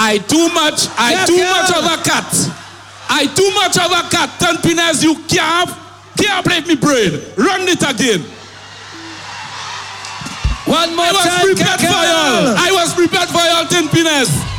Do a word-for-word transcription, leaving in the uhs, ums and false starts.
I too much, I Yeah, too yeah. much of a cat. I too much of a cat. Ten Pines, you can't, can't break me brain. Run it again. One more I was time, prepared for y'all. Kakal. I was prepared for y'all, Ten Pines.